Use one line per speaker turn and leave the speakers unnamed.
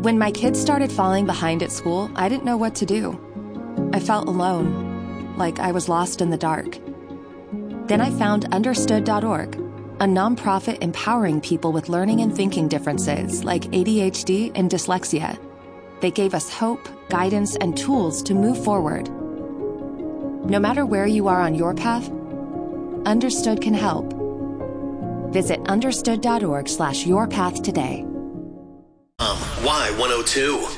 When my kids started falling behind at school, I didn't know what to do. I felt alone, like I was lost in the dark. Then I found Understood.org, a nonprofit empowering people with learning and thinking differences like ADHD and dyslexia. They gave us hope, guidance, and tools to move forward. No matter where you are on your path, Understood can help. Visit understood.org/yourpath today.
Y102.